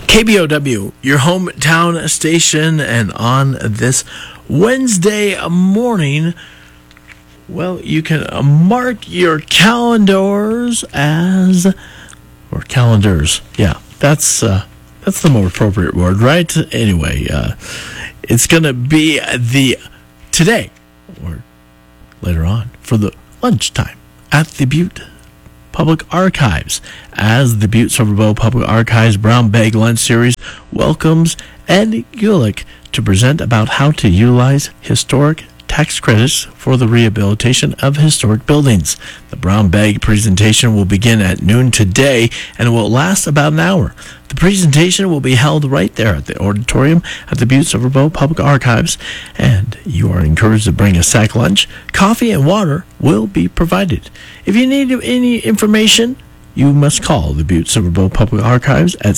KBOW, your hometown station, and on this Wednesday morning, well, you can mark your calendars or calendars. Yeah, that's the more appropriate word, right? Anyway, it's going to be today or later on for the lunchtime at the Butte Public Archives, as the Butte SilverBow Public Archives Brown Bag Lunch Series welcomes Ed Gulick to present about how to utilize historic tax credits for the rehabilitation of historic buildings. The Brown Bag presentation will begin at noon today and will last about an hour. The presentation will be held right there at the auditorium at the Butte SilverBow Public Archives, and you are encouraged to bring a sack lunch. Coffee and water will be provided. If you need any information, you must call the Butte SilverBow Public Archives at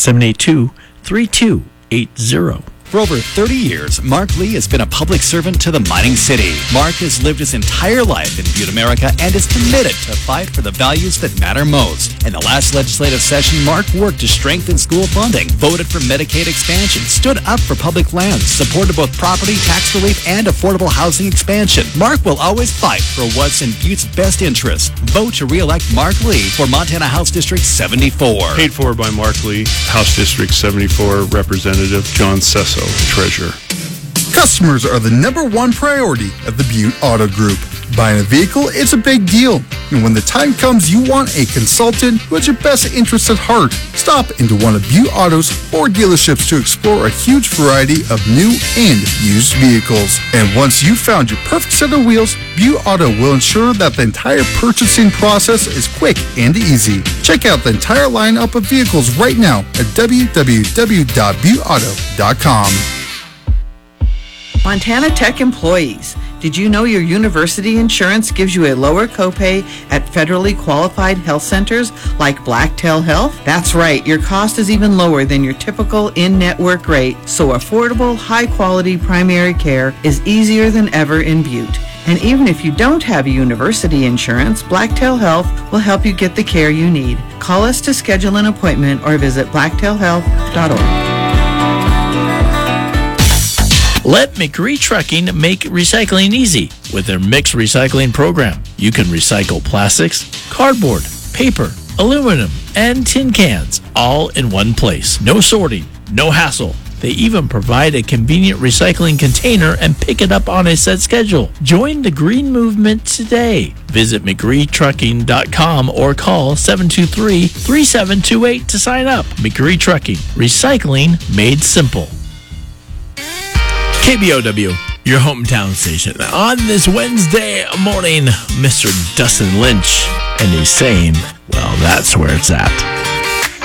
782-3280. For over 30 years, Mark Lee has been a public servant to the mining city. Mark has lived his entire life in Butte, America, and is committed to fight for the values that matter most. In the last legislative session, Mark worked to strengthen school funding, voted for Medicaid expansion, stood up for public lands, supported both property tax relief and affordable housing expansion. Mark will always fight for what's in Butte's best interest. Vote to re-elect Mark Lee for Montana House District 74. Paid for by Mark Lee, House District 74 Representative John Sesso, Treasurer. Customers are the number one priority at the Butte Auto Group. Buying a vehicle, it's a big deal. And when the time comes, you want a consultant who has your best interests at heart. Stop into one of Butte Auto's 4 dealerships to explore a huge variety of new and used vehicles. And once you've found your perfect set of wheels, Butte Auto will ensure that the entire purchasing process is quick and easy. Check out the entire lineup of vehicles right now at www.butteauto.com. Montana Tech employees, did you know your university insurance gives you a lower copay at federally qualified health centers like Blacktail Health? That's right, your cost is even lower than your typical in-network rate, so affordable, high-quality primary care is easier than ever in Butte. And even if you don't have university insurance, Blacktail Health will help you get the care you need. Call us to schedule an appointment or visit blacktailhealth.org. Let McCree Trucking make recycling easy with their mixed recycling program. You can recycle plastics, cardboard, paper, aluminum, and tin cans all in one place. No sorting, no hassle. They even provide a convenient recycling container and pick it up on a set schedule. Join the green movement today. Visit McCreeTrucking.com or call 723-3728 to sign up. McCree Trucking, recycling made simple. KBOW, your hometown station. On this Wednesday morning, Mr. Dustin Lynch, and he's saying, well, that's where it's at.